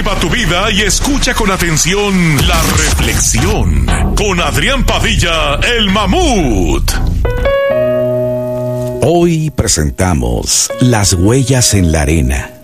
Cultiva tu vida y escucha con atención la reflexión con Adrián Padilla, el Mamut. Hoy presentamos Las huellas en la arena.